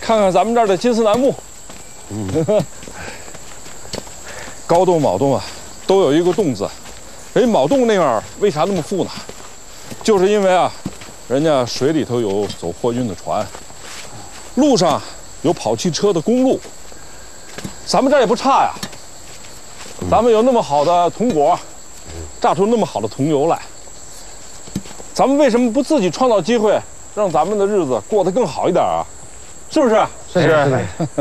看看咱们这儿的金丝楠木，高洞、卯洞啊，都有一个洞字。人卯洞那样为啥那么富呢？就是因为啊，人家水里头有走货运的船，路上有跑汽车的公路。咱们这儿也不差呀，咱们有那么好的铜果，榨出那么好的桐油来。咱们为什么不自己创造机会，让咱们的日子过得更好一点啊？是不是？ 是的。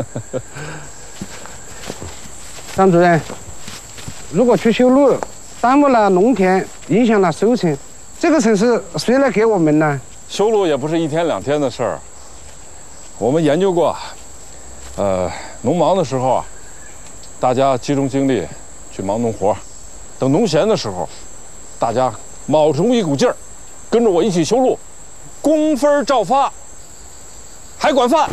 张主任，如果去修路，耽误了农田，影响了收成，这个城市谁来给我们呢？ 修路也不是1天2天的事儿。我们研究过，农忙的时候啊，大家集中精力去忙农活，等农闲的时候，大家卯出一股劲儿，跟着我一起修路，工分照发，还管饭。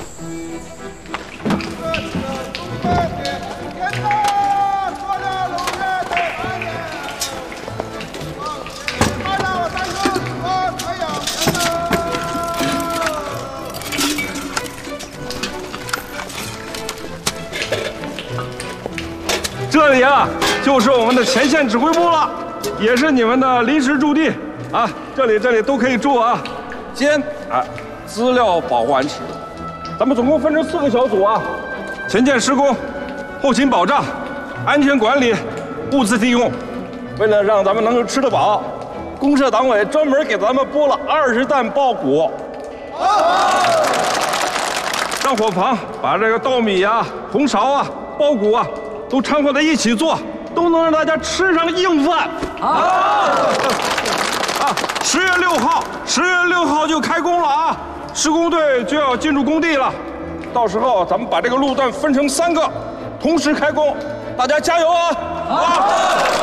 这里啊，就是我们的前线指挥部了，也是你们的临时驻地啊。这里都可以住啊。监啊，资料保护安持。咱们总共分成4个小组啊：前线施工、后勤保障、安全管理、物资提供。为了让咱们能够吃得饱，公社党委专门给咱们拨了20担苞谷。让伙房把这个稻米啊、红苕啊、苞谷啊都掺和在一起做，都能让大家吃上硬饭。10月6号就开工了啊！施工队就要进入工地了，到时候咱们把这个路段分成3个，同时开工，大家加油啊！